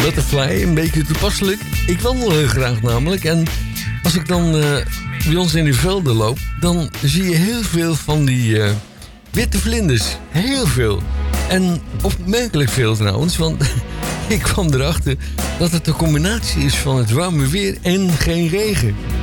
butterfly, een beetje toepasselijk. Ik wandel heel graag namelijk. En als ik dan bij ons in de velden loop, dan zie je heel veel van die witte vlinders. Heel veel. En opmerkelijk veel trouwens, want ik kwam erachter dat het een combinatie is van het warme weer en geen regen.